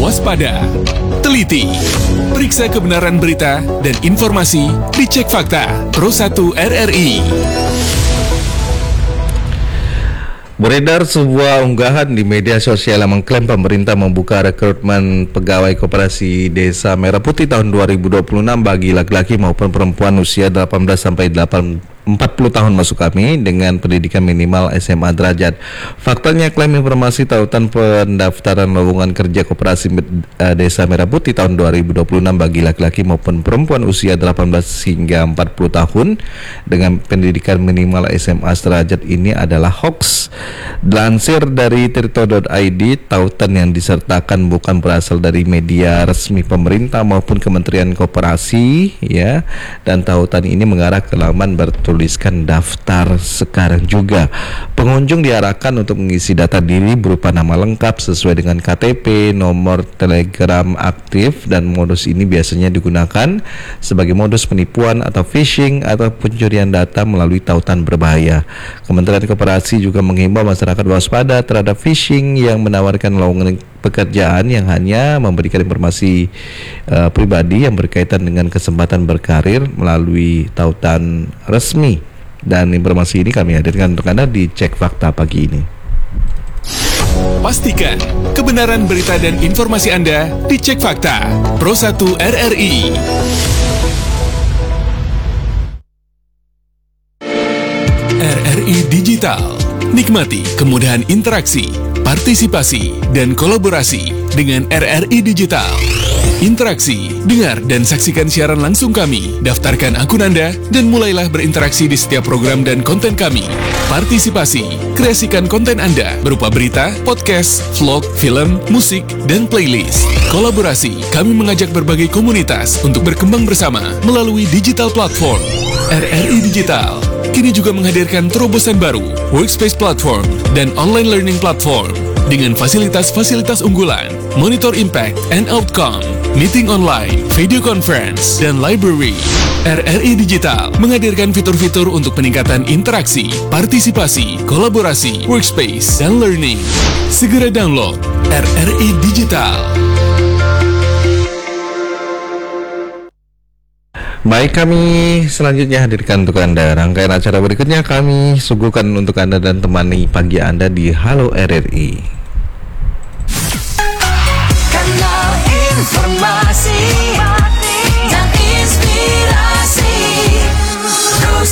waspada, teliti, periksa kebenaran berita dan informasi, dicek fakta. Pro 1 RRI. Beredar sebuah unggahan di media sosial yang mengklaim pemerintah membuka rekrutmen pegawai Koperasi Desa Merah Putih tahun 2026 bagi laki-laki maupun perempuan usia 18 sampai 40 tahun masuk kami dengan pendidikan minimal SMA derajat. Faktanya klaim informasi tautan pendaftaran lowongan kerja Koperasi Desa Merah Putih tahun 2026 bagi laki-laki maupun perempuan usia 18 hingga 40 tahun dengan pendidikan minimal SMA sederajat ini adalah hoax. Dilansir dari tirto.id, tautan yang disertakan bukan berasal dari media resmi pemerintah maupun Kementerian Koperasi ya, dan tautan ini mengarah ke laman bertuliskan daftar sekarang juga. Pengunjung diarahkan untuk mengisi data diri berupa nama lengkap sesuai dengan KTP, nomor telegram aktif, dan modus ini biasanya digunakan sebagai modus penipuan atau phishing atau pencurian data melalui tautan berbahaya. Kementerian Koperasi juga menghimbau masyarakat waspada terhadap phishing yang menawarkan lowongan pekerjaan yang hanya memberikan informasi pribadi yang berkaitan dengan kesempatan berkarir melalui tautan resmi. Dan informasi ini kami hadirkan untuk Anda di Cek Fakta pagi ini. Pastikan kebenaran berita dan informasi Anda di Cek Fakta. Pro 1 RRI. RRI Digital. Nikmati kemudahan interaksi, partisipasi, dan kolaborasi dengan RRI Digital. Interaksi, dengar dan saksikan siaran langsung kami, daftarkan akun Anda, dan mulailah berinteraksi di setiap program dan konten kami. Partisipasi, kreasikan konten Anda berupa berita, podcast, vlog, film, musik, dan playlist. Kolaborasi, kami mengajak berbagai komunitas untuk berkembang bersama melalui digital platform. RRI Digital kini juga menghadirkan terobosan baru, workspace platform, dan online learning platform dengan fasilitas-fasilitas unggulan, monitor impact and outcome, meeting online, video conference, dan library. RRI Digital menghadirkan fitur-fitur untuk peningkatan interaksi, partisipasi, kolaborasi, workspace, dan learning. Segera download RRI Digital. Baik, kami selanjutnya hadirkan untuk Anda rangkaian acara berikutnya kami suguhkan untuk Anda dan temani pagi Anda di Halo RRI. Kanal informasi dan inspirasi Pro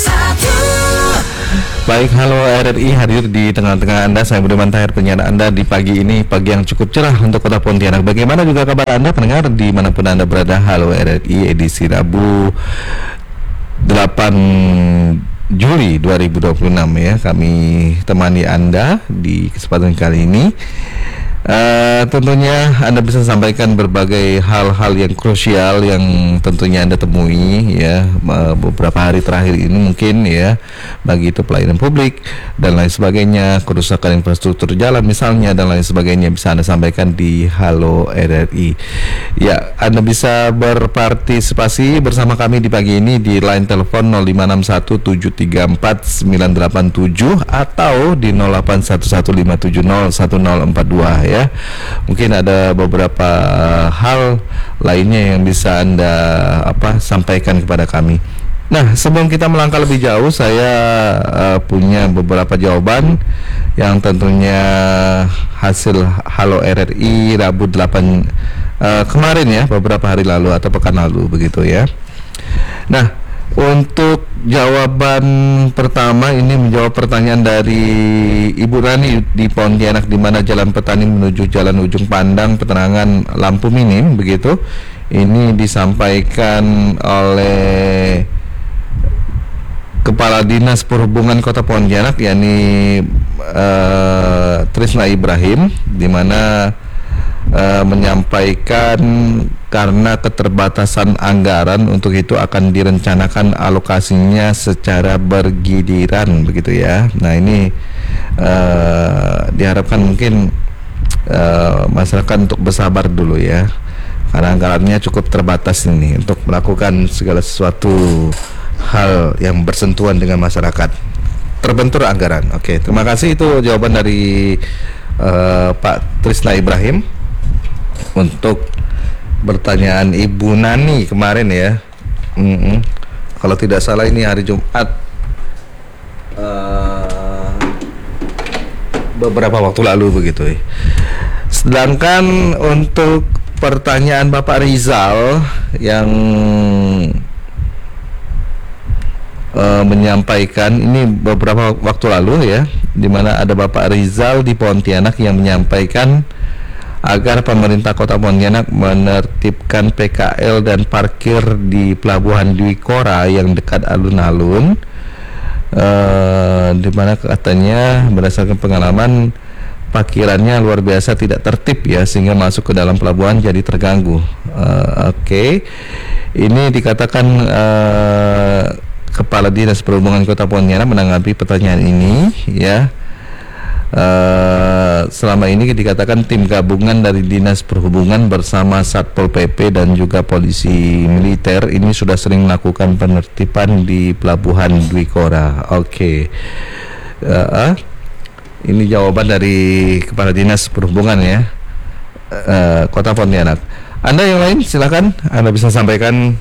1. Baik, Halo RRI hadir di tengah-tengah Anda. Saya Budiman Tahir, penyiar Anda di pagi ini, pagi yang cukup cerah untuk kota Pontianak. Bagaimana juga kabar Anda pendengar dimanapun Anda berada? Halo RRI edisi Rabu 8 Juli 2026 ya. Kami temani Anda di kesempatan kali ini. Tentunya Anda bisa sampaikan berbagai hal-hal yang krusial yang tentunya Anda temui ya beberapa hari terakhir ini mungkin ya, bagi itu pelayanan publik dan lain sebagainya, kerusakan infrastruktur jalan misalnya dan lain sebagainya, bisa Anda sampaikan di Halo RRI. Ya, Anda bisa berpartisipasi bersama kami di pagi ini di line telepon 0561734987 atau di 081157010042 ya. Mungkin ada beberapa hal lainnya yang bisa Anda sampaikan kepada kami. Nah, sebelum kita melangkah lebih jauh, saya punya beberapa jawaban yang tentunya hasil Halo RRI Rabu 8 kemarin ya, beberapa hari lalu atau pekan lalu begitu ya. Nah, untuk jawaban pertama ini menjawab pertanyaan dari Ibu Rani di Pontianak, di mana Jalan Petani menuju Jalan Ujung Pandang penerangan lampu minim begitu. Ini disampaikan oleh Kepala Dinas Perhubungan Kota Pontianak, yakni Trisna Ibrahim, di mana menyampaikan karena keterbatasan anggaran untuk itu akan direncanakan alokasinya secara bergiliran begitu ya. Nah, ini diharapkan mungkin masyarakat untuk bersabar dulu ya, karena anggarannya cukup terbatas ini untuk melakukan segala sesuatu hal yang bersentuhan dengan masyarakat. Terbentur anggaran. Oke, terima kasih, itu jawaban dari Pak Trisna Ibrahim. untuk pertanyaan Ibu Nani kemarin ya. Kalau tidak salah ini hari Jumat, beberapa waktu lalu begitu ya. Sedangkan untuk pertanyaan Bapak Rizal yang menyampaikan ini beberapa waktu lalu ya, di mana ada Bapak Rizal di Pontianak yang menyampaikan agar pemerintah Kota Pontianak menertibkan PKL dan parkir di Pelabuhan Dwi Kora yang dekat alun-alun, di mana katanya berdasarkan pengalaman parkirannya luar biasa tidak tertib ya, sehingga masuk ke dalam pelabuhan jadi terganggu. Oke. Ini dikatakan Kepala Dinas Perhubungan Kota Pontianak menanggapi pertanyaan ini ya. Selama ini dikatakan tim gabungan dari Dinas Perhubungan bersama Satpol PP dan juga polisi militer ini sudah sering melakukan penertiban di Pelabuhan Dwi Kora. Oke. Ini jawaban dari Kepala Dinas Perhubungan ya, Kota Pontianak. Anda yang lain silakan, Anda bisa sampaikan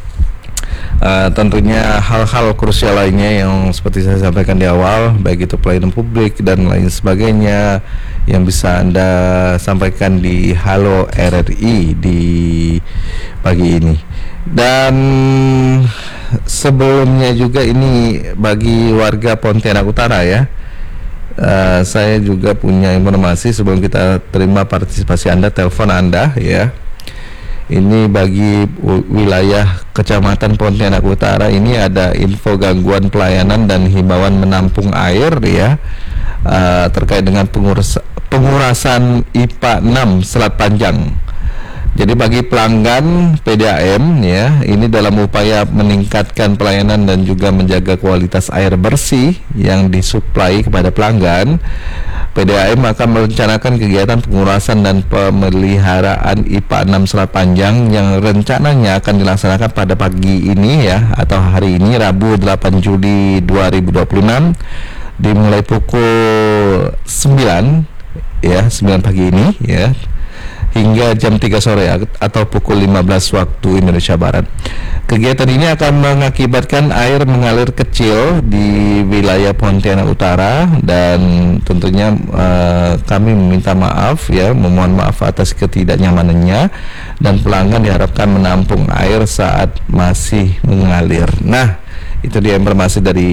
tentunya hal-hal krusial lainnya yang seperti saya sampaikan di awal, baik itu pelayanan publik dan lain sebagainya, yang bisa Anda sampaikan di Halo RRI di pagi ini. Dan sebelumnya juga ini bagi warga Pontianak Utara ya, saya juga punya informasi sebelum kita terima partisipasi Anda, telepon Anda ya. Ini bagi wilayah Kecamatan Pontianak Utara ini ada info gangguan pelayanan dan himbauan menampung air ya, terkait dengan pengurasan IPA 6 Selat Panjang. Jadi bagi pelanggan PDAM ya, ini dalam upaya meningkatkan pelayanan dan juga menjaga kualitas air bersih yang disuplai kepada pelanggan, PDAM akan merencanakan kegiatan pengurasan dan pemeliharaan IPA 6 Selat Panjang yang rencananya akan dilaksanakan pada pagi ini ya, atau hari ini Rabu 8 Juli 2026 dimulai pukul 9 ya, 9 pagi ini ya, hingga jam 3 sore atau pukul 15 waktu Indonesia Barat. Kegiatan ini akan mengakibatkan air mengalir kecil di wilayah Pontianak Utara, dan tentunya kami meminta maaf ya, memohon maaf atas ketidaknyamanannya, dan pelanggan diharapkan menampung air saat masih mengalir. Nah, itu dia informasi dari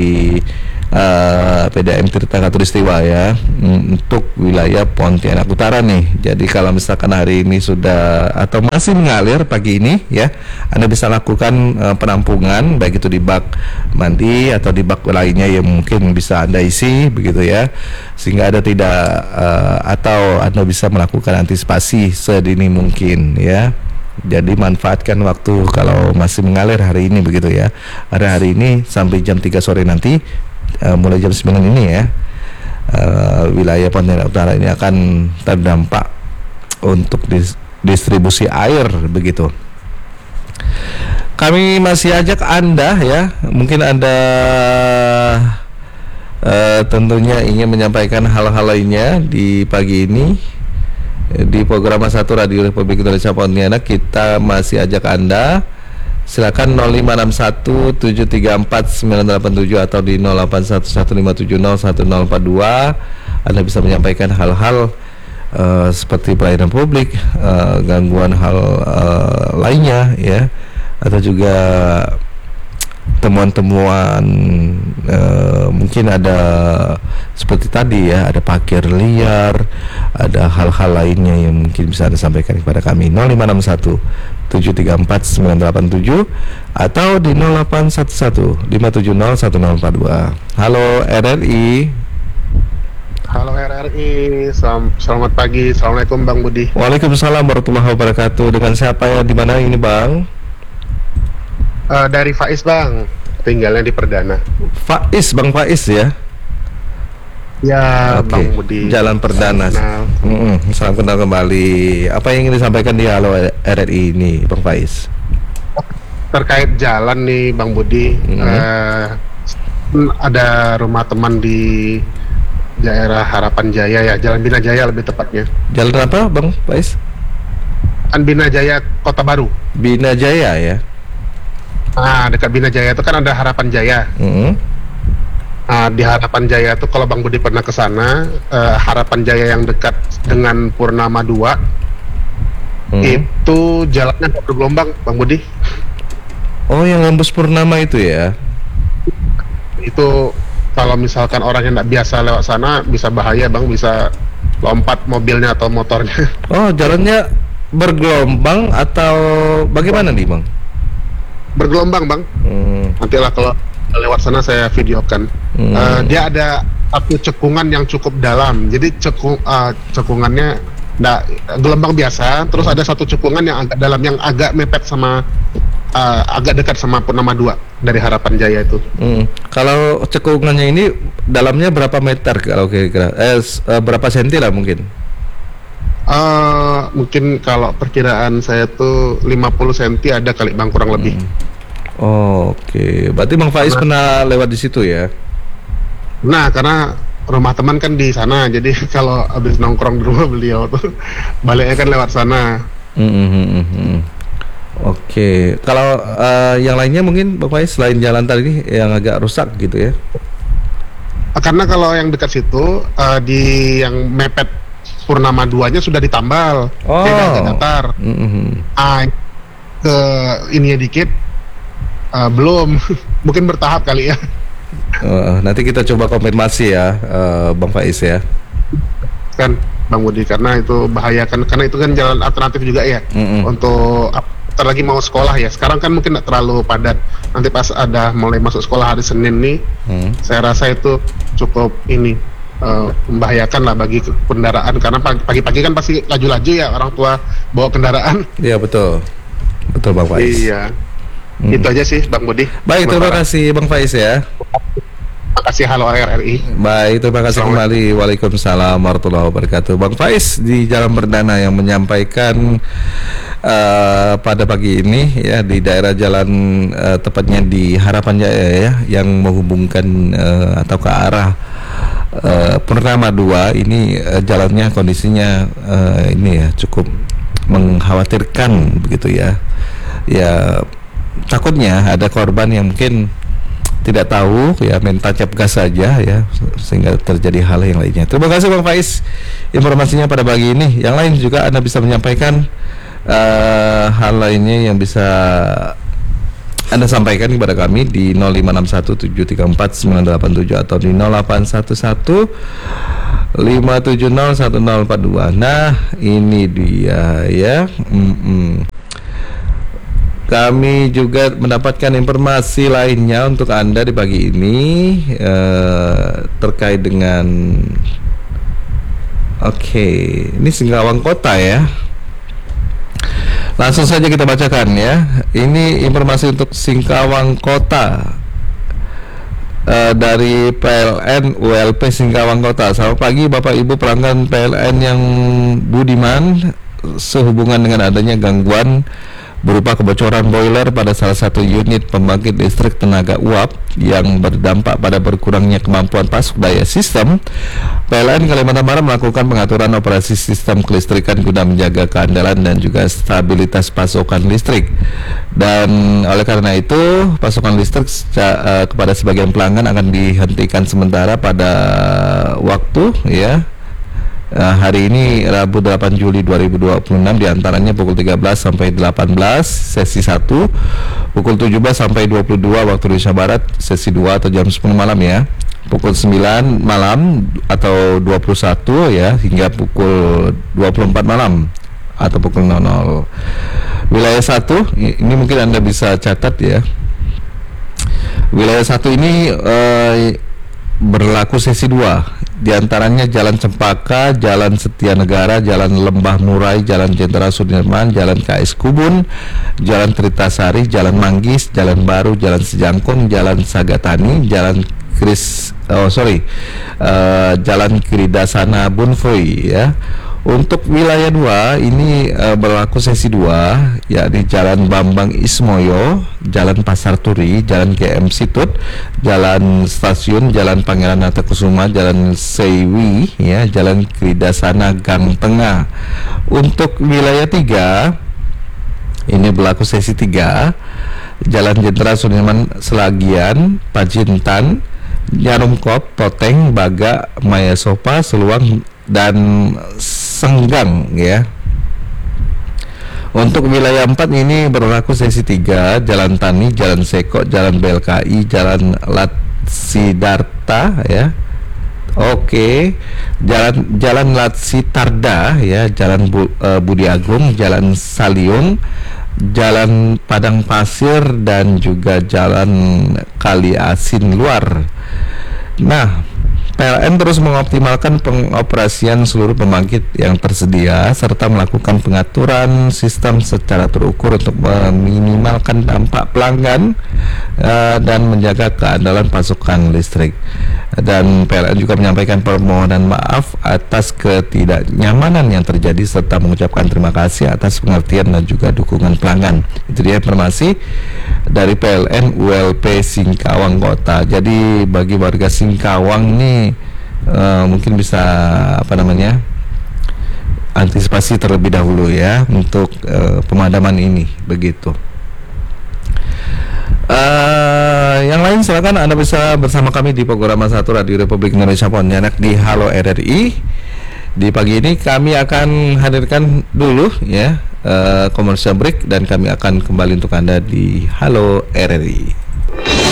PDAM Tirta Khatulistiwa ya, untuk wilayah Pontianak Utara nih. Jadi kalau misalkan hari ini sudah atau masih mengalir pagi ini ya, Anda bisa lakukan penampungan, baik itu di bak mandi atau di bak lainnya yang mungkin bisa Anda isi begitu ya, sehingga Anda tidak atau Anda bisa melakukan antisipasi sedini mungkin ya. Jadi manfaatkan waktu kalau masih mengalir hari ini begitu ya. Hari ini sampai jam 3 sore nanti, mulai jam 9 ini ya, wilayah Pontianak Utara ini akan terdampak untuk distribusi air begitu. Kami masih ajak Anda ya, mungkin Anda tentunya ingin menyampaikan hal-hal lainnya di pagi ini di program 1 Radio Republik Indonesia Pontianak. Kita masih ajak Anda, silakan 0561 734 987 atau di 0811570142. Anda bisa menyampaikan hal-hal seperti pelayanan publik, gangguan hal lainnya ya, atau juga temuan-temuan mungkin ada seperti tadi ya, ada parkir liar, ada hal-hal lainnya yang mungkin bisa Anda sampaikan kepada kami. 0561 734 987 atau di 0811 570 1042. Halo RRI. Halo RRI, selamat pagi. Assalamualaikum Bang Budi. Waalaikumsalam warahmatullahi wabarakatuh. Dengan siapa ya, di mana ini Bang? Dari Faiz Bang, tinggalnya di Perdana. Faiz, Bang Faiz ya? Ya, Oke. Bang Budi. Jalan Perdana. Salam kenal kembali. Apa yang ingin disampaikan di Halo RRI ini, Bang Faiz? Terkait jalan nih Bang Budi, ada rumah teman di daerah Harapan Jaya ya, Jalan Bina Jaya lebih tepatnya. Jalan apa, Bang Faiz? Bina Jaya Kota Baru. Bina Jaya ya. Nah, dekat Bina Jaya itu kan ada Harapan Jaya. Nah, di Harapan Jaya itu kalau Bang Budi pernah ke sana, Harapan Jaya yang dekat dengan Purnama 2 itu jalannya nggak bergelombang, Bang Budi. Oh, yang Lembus Purnama itu ya? Itu kalau misalkan orang yang nggak biasa lewat sana bisa bahaya, Bang, bisa lompat mobilnya atau motornya. Oh, jalannya bergelombang atau bagaimana nih, Bang? Bergelombang, Bang. Nantilah kalau lewat sana saya videokan. Dia ada satu cekungan yang cukup dalam. Jadi cekungannya nggak gelombang biasa. Terus ada satu cekungan yang agak dalam, yang agak mepet sama agak dekat sama Purnama 2 dari Harapan Jaya itu. Kalau cekungannya ini dalamnya berapa meter kalau kira-kira? Berapa senti lah mungkin? Mungkin kalau perkiraan saya tuh 50 cm ada kali, Bang, kurang lebih. Oke. Berarti Bang Faiz pernah lewat di situ ya? Nah, karena rumah teman kan di sana, jadi kalau habis nongkrong di rumah beliau tuh baliknya kan lewat sana. Oke. Kalau yang lainnya mungkin Bang Faiz selain jalan tadi yang agak rusak gitu ya? Karena kalau yang dekat situ di yang mepet Purnama 2-nya sudah ditambal, dia agak datar. Ke ininya dikit belum, mungkin bertahap kali ya. Nanti kita coba konfirmasi ya, Bang Faiz ya. Kan Bang Budi, karena itu bahaya kan, karena itu kan jalan alternatif juga ya. Untuk ntar lagi mau sekolah ya. Sekarang kan mungkin nggak terlalu padat. Nanti pas ada mulai masuk sekolah hari Senin nih, saya rasa itu cukup ini membahayakan lah bagi kendaraan, karena pagi-pagi kan pasti laju-laju ya orang tua bawa kendaraan. Iya betul Bang Faiz. Iya. Itu aja sih Bang Budi. Baik, terima kasih Bang Faiz ya. Terima kasih, halo RRI. Baik, terima kasih kembali. Waalaikumsalam warahmatullahi wabarakatuh. Bang Faiz di Jalan Perdana yang menyampaikan pada pagi ini ya, di daerah jalan tepatnya di Harapan Jaya ya, yang menghubungkan atau ke arah Purnama 2 ini jalannya kondisinya ini ya cukup mengkhawatirkan begitu ya. Ya takutnya ada korban yang mungkin tidak tahu ya, main tancap gas saja ya, sehingga terjadi hal yang lainnya. Terima kasih Bang Faiz informasinya pada pagi ini. Yang lain juga Anda bisa menyampaikan hal lainnya yang bisa Anda sampaikan kepada kami di 0561734987 atau di 0811 5701042. Nah, ini dia ya. Kami juga mendapatkan informasi lainnya untuk Anda di pagi ini terkait dengan ini Singkawang Kota ya. Langsung saja kita bacakan ya. Ini informasi untuk Singkawang Kota dari PLN ULP Singkawang Kota. Selamat pagi Bapak Ibu pelanggan PLN yang budiman, sehubungan dengan adanya gangguan berupa kebocoran boiler pada salah satu unit pembangkit listrik tenaga uap yang berdampak pada berkurangnya kemampuan pasok daya sistem, PLN Kalimantan Barat melakukan pengaturan operasi sistem kelistrikan guna menjaga keandalan dan juga stabilitas pasokan listrik. Dan oleh karena itu, pasokan listrik kepada sebagian pelanggan akan dihentikan sementara pada waktu ya. Hari ini Rabu 8 Juli 2026 diantaranya pukul 13 sampai 18 sesi 1, pukul 17 sampai 22 waktu Indonesia Barat sesi 2 atau jam 10 malam ya, pukul 9 malam atau 21 ya hingga pukul 24 malam atau pukul 00. Wilayah 1 ini mungkin Anda bisa catat ya. Wilayah 1 ini berlaku sesi 2. Di antaranya Jalan Cempaka, Jalan Setia Negara, Jalan Lembah Murai, Jalan Jenderal Sudirman, Jalan KS Kubun, Jalan Tritasari, Jalan Manggis, Jalan Baru, Jalan Sejangkung, Jalan Sagatani, Jalan Jalan Kiridasana Bunfoy ya. Untuk wilayah 2 ini berlaku sesi 2, yakni Jalan Bambang Ismoyo, Jalan Pasar Turi, Jalan GM Situt, Jalan Stasiun, Jalan Pangeran Hatta Kusuma, Jalan Seiwi ya, Jalan Kiridasana Gang Tengah. Untuk wilayah 3 Ini berlaku sesi 3. Jalan Jenderal Sudirman Selagian, Pacintan, Nyarumkop, Toteng, Baga, Mayasopa, Seluang, dan Senggang ya. Untuk wilayah 4 ini berlaku sesi 3, Jalan Tani, Jalan Seko, Jalan BLKI, Jalan Latsidarta ya. Oke, Jalan Latsitarda ya, Jalan Budi Agung, Jalan Saliung, Jalan Padang Pasir, dan juga Jalan Kali Asin Luar. Nah, PLN terus mengoptimalkan pengoperasian seluruh pembangkit yang tersedia serta melakukan pengaturan sistem secara terukur untuk meminimalkan dampak pelanggan dan menjaga keandalan pasokan listrik. Dan PLN juga menyampaikan permohonan maaf atas ketidaknyamanan yang terjadi serta mengucapkan terima kasih atas pengertian dan juga dukungan pelanggan. Itu dia informasi dari PLN ULP Singkawang Kota. Jadi bagi warga Singkawang nih mungkin bisa antisipasi terlebih dahulu ya untuk pemadaman ini begitu. Yang lain silakan Anda bisa bersama kami di Programa 1 Radio Republik Indonesia Pontianak di Halo RRI. Di pagi ini kami akan hadirkan dulu ya commercial break dan kami akan kembali untuk Anda di Halo RRI.